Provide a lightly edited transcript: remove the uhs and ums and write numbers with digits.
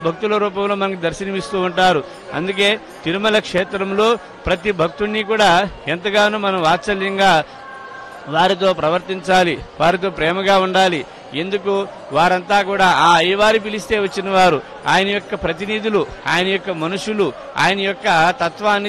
భక్తుల రూపంలో మనకు దర్శనమిస్తూ ఉంటారు. అందుకే తిరుమల క్షేత్రంలో ప్రతి భక్తుడిని కూడా ఎంతగానో మనం వాత్సల్యంగా వారితో ప్రవర్తించాలి, వారితో ప్రేమగా ఉండాలి. ఎందుకు? వారంతా కూడా ఆ అయ్యవారి పిలిస్తే వచ్చిన వారు, ఆయన యొక్క ప్రతినిధులు, ఆయన యొక్క మనుషులు, ఆయన యొక్క తత్వాన్ని